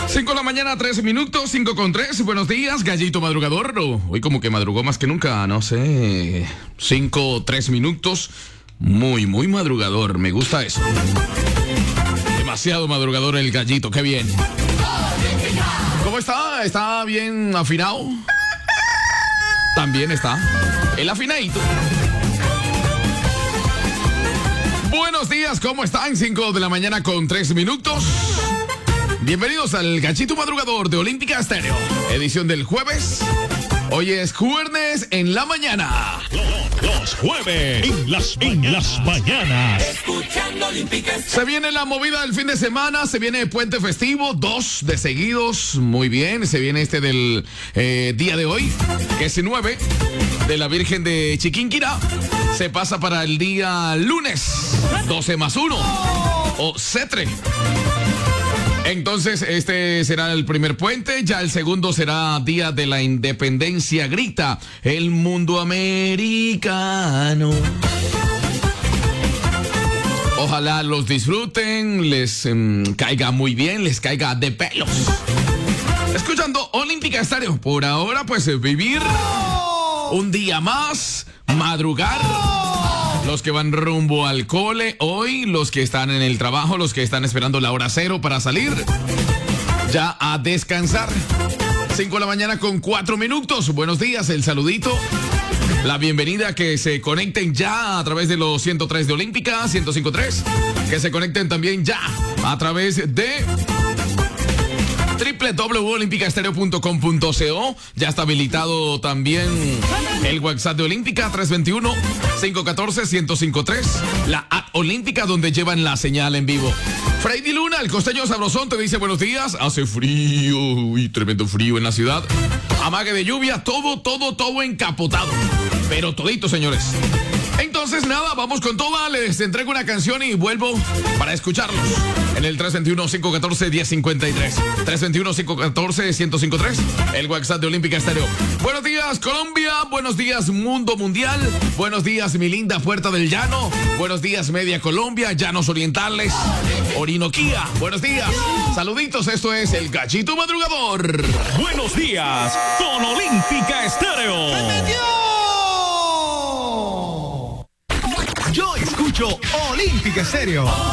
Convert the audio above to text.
5 de la mañana, 13 minutos, 5:03. Buenos días, gallito madrugador. Hoy como que madrugó más que nunca, no sé. 5, 3 minutos. Muy madrugador. Me gusta eso. Demasiado madrugador el gallito, qué bien. ¿Cómo está? ¿Está bien afinado? También está el afinadito. Buenos días, ¿cómo están? 5 de la mañana con 3 minutos. Bienvenidos al Gallito Madrugador de Olímpica Estéreo, edición del jueves. Hoy es jueves en la mañana. Los jueves en las mañanas. Escuchando Olímpica Estéreo. Se viene la movida del fin de semana, se viene puente festivo, 2 de seguidos, muy bien. Se viene este del día de hoy, que es 9, de la Virgen de Chiquinquirá. Se pasa para el día lunes, 12+1, o cetre. Entonces, este será el primer puente. Ya el segundo será Día de la Independencia. Grita el mundo americano. Ojalá los disfruten, les caiga muy bien, les caiga de pelos. Escuchando Olímpica Estéreo. Por ahora, pues vivir un día más, madrugar. Los que van rumbo al cole hoy, los que están en el trabajo, los que están esperando la hora cero para salir, ya a descansar. 5 de la mañana con 4 minutos. Buenos días, el saludito. La bienvenida, que se conecten ya a través de los 103 de Olímpica, 105.3. Que se conecten también ya a través de www.olimpicaestereo.com.co. Ya está habilitado también el WhatsApp de Olímpica, 321-514-1053. La app Olímpica, donde llevan la señal en vivo. Freddy Luna, el costeño sabrosón, te dice buenos días. Hace frío, tremendo frío en la ciudad. Amague de lluvia, todo encapotado. Pero todito, señores. Entonces, nada, vamos con toda. Les entrego una canción y vuelvo para escucharlos en el 321-514-1053. 321-514-1053. El WhatsApp de Olímpica Estéreo. Buenos días, Colombia. Buenos días, mundo mundial. Buenos días, mi linda Puerta del Llano. Buenos días, Media Colombia, Llanos Orientales, Orinoquía. Buenos días. Saluditos, esto es el Gallito Madrugador. Buenos días con Olímpica Estéreo. Yo escucho Olímpica Estéreo.